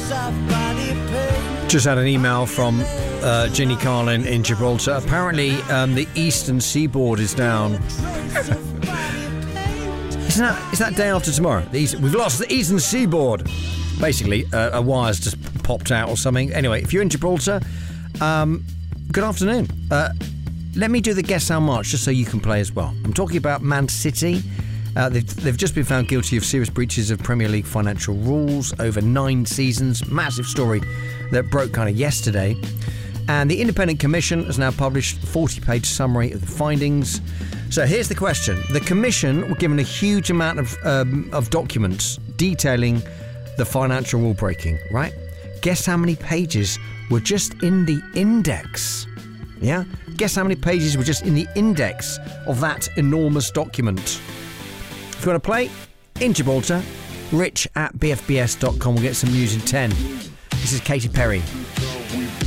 Just had an email from Ginny Carlin in Gibraltar. Apparently, the eastern seaboard is down. Is that day after tomorrow? We've lost the eastern seaboard. Basically, a wire's just popped out or something. Anyway, if you're in Gibraltar, good afternoon. Let me do the guess how much, just so you can play as well. I'm talking about Man City. They've just been found guilty of serious breaches of Premier League financial rules over 9 seasons. Massive story that broke kind of yesterday. And the Independent Commission has now published a 40-page summary of the findings. So here's the question. The Commission were given a huge amount of documents detailing the financial rule breaking, right? Guess how many pages were just in the index? Yeah? Guess how many pages were just in the index of that enormous document? If you want to play, in Gibraltar, rich@bfbs.com. We'll get some news in 10. This is Katy Perry.